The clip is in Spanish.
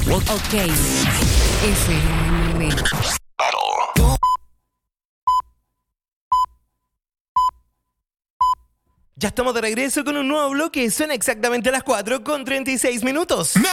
Ok. FM. Ya estamos de regreso con un nuevo bloque. Suena exactamente a las 4:36.